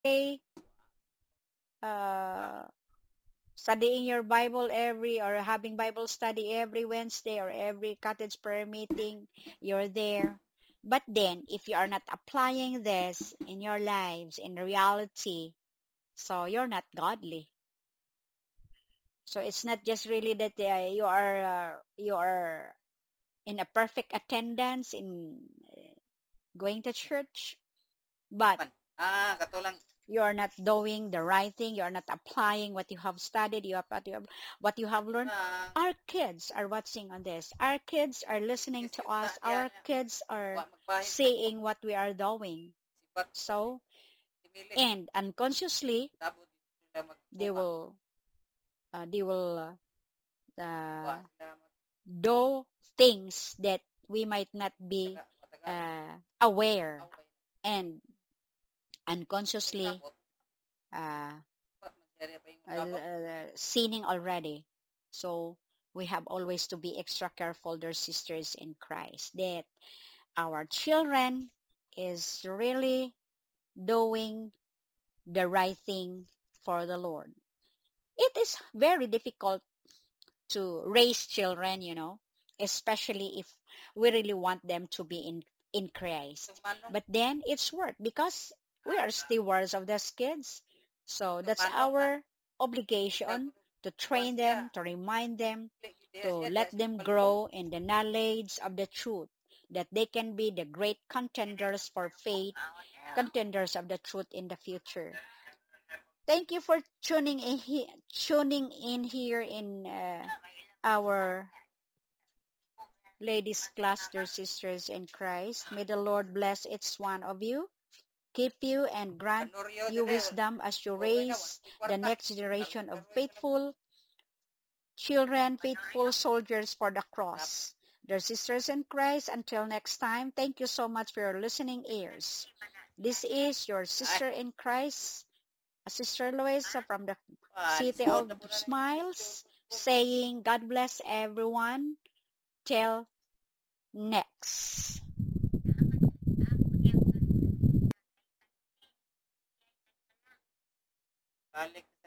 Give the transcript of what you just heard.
uh, studying your Bible or having Bible study every Wednesday or every cottage prayer meeting, you're there. But then, if you are not applying this in your lives, in reality, so you're not godly. So it's not just really that you are in a perfect attendance in going to church, but Katulang you are not doing the right thing. You are not applying what you have studied. What you have learned. na Our kids are watching on this. Our kids are listening to skip us. na diyan Our niya. kids are Wa magbahin sa ko. seeing what we are doing. Sibat So, si Milik. and unconsciously, Tabo sila they magtuka. will they will Wa uh, sila do things that we might not be matagal. aware Away. and unconsciously Kapot. uh, Magserya pa yung kapot. sinning already. So we have always to be extra careful, dear sisters in Christ, that our children is really doing the right thing for the Lord. It is very difficult to raise children, especially if we really want them to be in Christ. Tumanong. But then it's work because we are stewards of these kids. So that's Tumanong na. our obligation to Kuan train siya. them, to remind them, Diya to siya. let Diya siya them palubong. grow in the knowledge of the truth, that they can be the great contenders for faith, contenders of the truth in the future. Thank you for tuning in here in our ladies class, dear sisters in Christ. May the Lord bless each one of you, keep you, and grant Panuryo you dire. wisdom as you Okay na. raise the Kwarta. next generation of Karuin ka naman. faithful children, faithful soldiers for the cross. Dear sisters in Christ, until next time, thank you so much for your listening ears. This is your sister in Christ, Sister Loisa from the City Discord of na muna ni. Smiles, saying God bless everyone. Till next. Balik